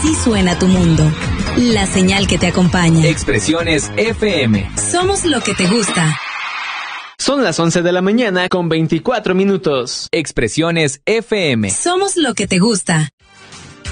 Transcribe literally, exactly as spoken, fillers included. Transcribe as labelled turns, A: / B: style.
A: Así suena tu mundo. La señal que te acompaña.
B: Expresiones F M.
A: Somos lo que te gusta.
C: Son las once de la mañana con veinticuatro minutos.
B: Expresiones F M.
A: Somos lo que te gusta.